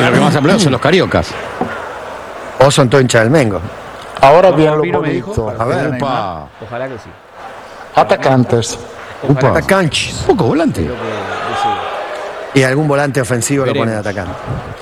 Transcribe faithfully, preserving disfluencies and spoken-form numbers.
lo que más empleados son los cariocas. O son todos hinchas del Mengo. Ahora No, viene lo Pino me dijo, bonito. A ver, Upa. Ojalá que sí. Atacantes. Upa. Atacantes. Poco volante. Creo que decide. Y algún volante ofensivo lo Veremos. pone de atacante.